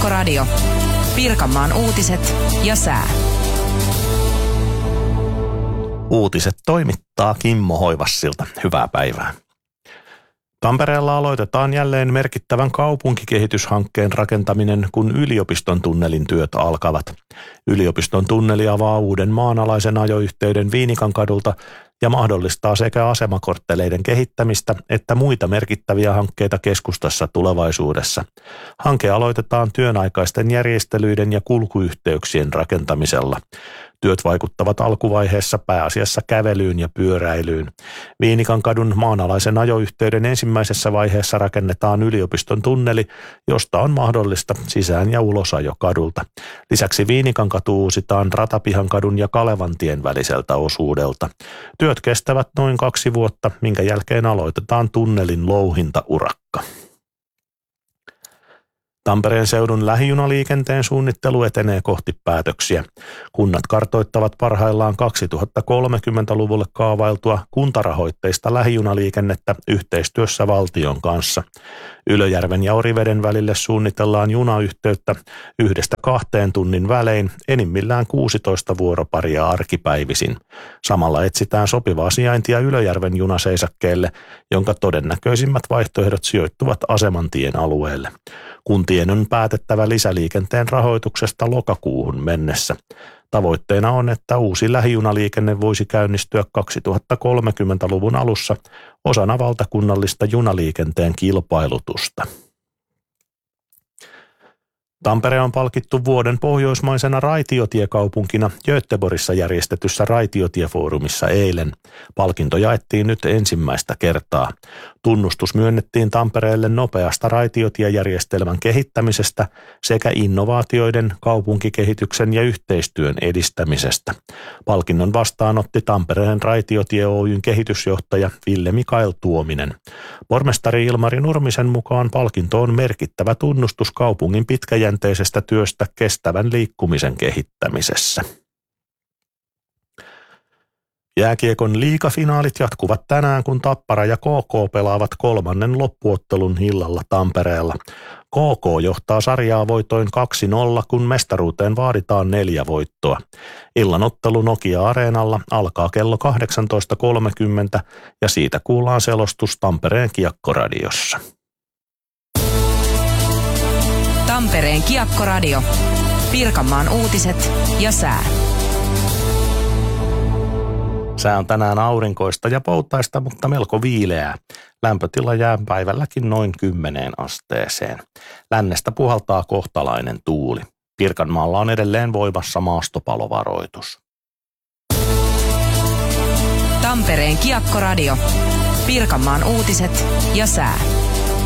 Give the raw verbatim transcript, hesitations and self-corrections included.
Kiekkoradio. Pirkanmaan uutiset ja sää. Uutiset toimittaa Kimmo Hoivassilta. Hyvää päivää. Tampereella aloitetaan jälleen merkittävän kaupunkikehityshankkeen rakentaminen, kun yliopiston tunnelin työt alkavat. Yliopiston tunneli avaa uuden maanalaisen ajoyhteyden Viinikankadulta ja mahdollistaa sekä asemakortteleiden kehittämistä että muita merkittäviä hankkeita keskustassa tulevaisuudessa. Hanke aloitetaan työnaikaisten järjestelyiden ja kulkuyhteyksien rakentamisella. Työt vaikuttavat alkuvaiheessa pääasiassa kävelyyn ja pyöräilyyn. Viinikankadun maanalaisen ajoyhteyden ensimmäisessä vaiheessa rakennetaan yliopiston tunneli, josta on mahdollista sisään- ja ulosajo kadulta. Lisäksi Viinikankatu uusitaan Ratapihankadun ja Kalevantien väliseltä osuudelta. Työt kestävät noin kaksi vuotta, minkä jälkeen aloitetaan tunnelin louhintaurakka. Tampereen seudun lähijunaliikenteen suunnittelu etenee kohti päätöksiä. Kunnat kartoittavat parhaillaan kaksituhattakolmekymmentäluvulle kaavailtua kuntarahoitteista lähijunaliikennettä yhteistyössä valtion kanssa. Ylöjärven ja Oriveden välille suunnitellaan junayhteyttä yhdestä kahteen tunnin välein enimmillään kuusitoista vuoroparia arkipäivisin. Samalla etsitään sopivaa sijaintia Ylöjärven junaseisakkeelle, jonka todennäköisimmät vaihtoehdot sijoittuvat Asemantien alueelle. Kuntien on päätettävä lisäliikenteen rahoituksesta lokakuuhun mennessä. Tavoitteena on, että uusi lähijunaliikenne voisi käynnistyä kaksituhattakolmekymmentäluvun alussa osana valtakunnallista junaliikenteen kilpailutusta. Tampere on palkittu vuoden pohjoismaisena raitiotiekaupunkina Göteborgissa järjestetyssä raitiotiefoorumissa eilen. Palkinto jaettiin nyt ensimmäistä kertaa. Tunnustus myönnettiin Tampereelle nopeasta raitiotiejärjestelmän kehittämisestä sekä innovaatioiden, kaupunkikehityksen ja yhteistyön edistämisestä. Palkinnon vastaanotti Tampereen raitiotie Oy:n kehitysjohtaja Ville Mikael Tuominen. Pormestari Ilmari Nurmisen mukaan palkinto on merkittävä tunnustus kaupungin pitkäjänteisestä työstä kestävän liikkumisen kehittämisessä. Jääkiekon liigafinaalit jatkuvat tänään, kun Tappara ja K K pelaavat kolmannen loppuottelun illalla Tampereella. K K johtaa sarjaa voitoin kaksi nolla, kun mestaruuteen vaaditaan neljä voittoa. Illan ottelu Nokia-areenalla alkaa kello kahdeksantoista kolmekymmentä ja siitä kuullaan selostus Tampereen Kiekkoradiossa. Tampereen Kiekkoradio. Pirkanmaan uutiset ja sää. Sää on tänään aurinkoista ja poutaista, mutta melko viileää. Lämpötila jää päivälläkin noin kymmeneen asteeseen. Lännestä puhaltaa kohtalainen tuuli. Pirkanmaalla on edelleen voimassa maastopalovaroitus. Tampereen Kiekkoradio. Pirkanmaan uutiset ja sää.